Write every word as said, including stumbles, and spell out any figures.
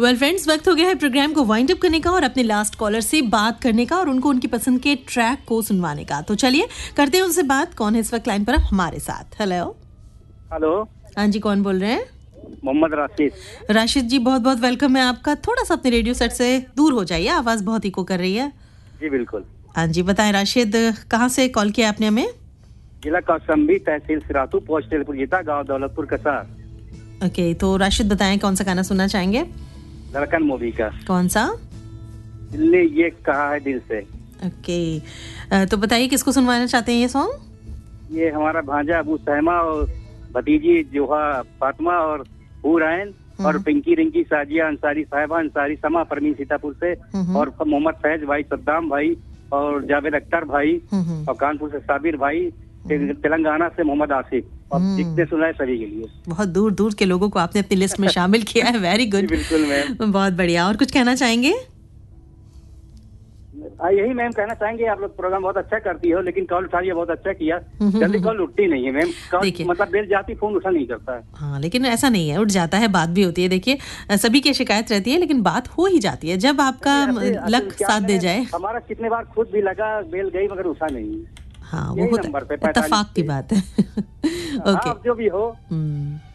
Well friends, वक्त हो गया है प्रोग्राम को वाइंड अप करने का और अपने लास्ट कॉलर से बात करने का और उनको उनकी पसंद के ट्रैक को सुनवाने का। तो चलिए करते हैं उनसे बात। कौन है इस वक्त लाइन पर हमारे साथ? Hello hello. हाँ जी, कौन बोल रहे हैं? मोहम्मद राशिद। राशिद जी, बहुत बहुत वेलकम है आपका। थोड़ा सा अपने रेडियो सेट से दूर हो जाइए, आवाज़ बहुत इको कर रही है। जी बिल्कुल। हाँ जी, बताएं राशिद, कहाँ से कॉल किया आपने हमें? जिला कौशाम्बी, तहसील सिराथू, पोस्ट तेलपुर जीता, गांव दौलतपुर कसार। ओके, तो राशिद बताएं कौन सा गाना सुनना चाहेंगे? धड़कन मूवी का। कौन सा? दिल ने ये कहा है दिल से। ओके, तो बताइए किसको सुनवाना चाहते हैं ये सॉन्ग? ये हमारा भांजा अबू सहमा और भतीजी जोहा फातिमा और हुरैन और पिंकी रिंकी साजिया अंसारी साहिबा अंसारी समा परमीन सीतापुर से और मोहम्मद फैज भाई, सद्दाम भाई और जावेद अख्तर भाई और कानपुर से साबिर भाई, तेलंगाना से मोहम्मद आसिफ और जितने सुना है सभी के लिए। बहुत दूर दूर के लोगों को आपने अपनी लिस्ट में शामिल किया है। Very good. बिल्कुल मैम, बहुत बढ़िया। और कुछ कहना चाहेंगे? यही मैम कहना चाहेंगे, आप लोग प्रोग्राम बहुत अच्छा करती हो, लेकिन कॉल उठा लिया, बहुत अच्छा किया। जल्दी कॉल उठती नहीं है मैम, मतलब बेल जाती फोन उठा नहीं करता है। हाँ, लेकिन ऐसा नहीं है, उठ जाता है, बात भी होती है। देखिए सभी की शिकायत रहती है, लेकिन बात हो ही जाती है जब आपका लक साथ दे जाए। हमारा कितने बार खुद भी लगा, बेल गई मगर उठा नहीं। हाँ, वो होता है, इत्तेफाक की बात है। ओके, जो भी हो।